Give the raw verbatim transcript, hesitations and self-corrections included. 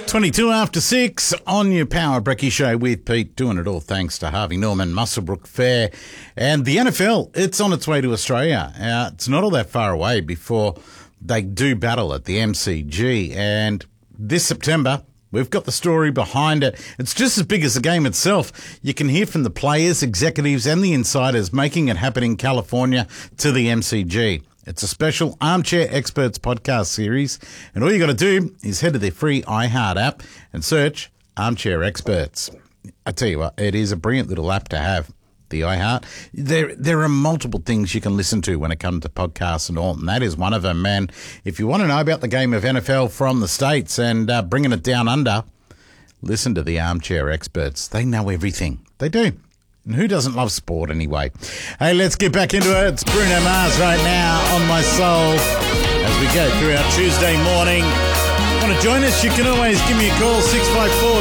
twenty-two after six on your Power Brekkie Show with Pete, doing it all thanks to Harvey Norman, Muswellbrook Fair, and the N F L. It's on its way to Australia. Uh, it's not all that far away before they do battle at the M C G, and this September, we've got the story behind it. It's just as big as the game itself. You can hear from the players, executives, and the insiders making it happen in California to the M C G. It's a special Armchair Experts podcast series, and all you got to do is head to their free iHeart app and search Armchair Experts. I tell you what, it is a brilliant little app to have, the iHeart. There there are multiple things you can listen to when it comes to podcasts and all, and that is one of them, man. If you want to know about the game of N F L from the States and uh, bringing it down under, listen to the Armchair Experts. They know everything. They do. And who doesn't love sport anyway? Hey, let's get back into it. It's Bruno Mars right now on My Soul as we go through our Tuesday morning. Want to join us? You can always give me a call, six five four,